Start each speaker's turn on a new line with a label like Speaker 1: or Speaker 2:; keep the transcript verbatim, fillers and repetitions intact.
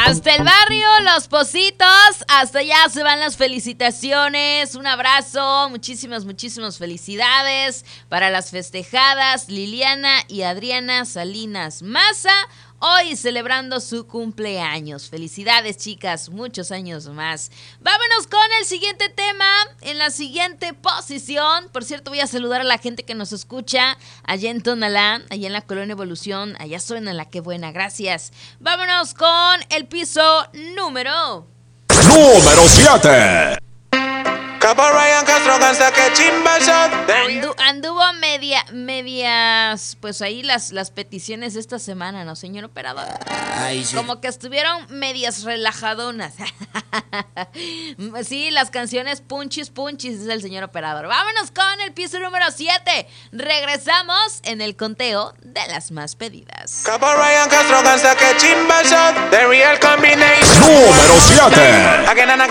Speaker 1: Hasta el barrio, Los Pocitos, hasta allá se van las felicitaciones. Un abrazo, muchísimas, muchísimas felicidades para las festejadas Liliana y Adriana Salinas Maza, hoy celebrando su cumpleaños. Felicidades, chicas, muchos años más. Vámonos con el siguiente tema, en la siguiente posición. Por cierto, voy a saludar a la gente que nos escucha allá en Tonalá, allá en la Colonia Evolución. Allá suena la que buena, gracias. Vámonos con el piso número...
Speaker 2: Número siete.
Speaker 1: Andu, anduvo media, medias, pues ahí las, las peticiones de esta semana, ¿no, señor operador?
Speaker 3: Ay, sí.
Speaker 1: Como que estuvieron medias relajadonas. Sí, las canciones punchis, punchis, es el señor operador. Vámonos con el piso número siete. Regresamos en el conteo de las más pedidas.
Speaker 2: Número siete.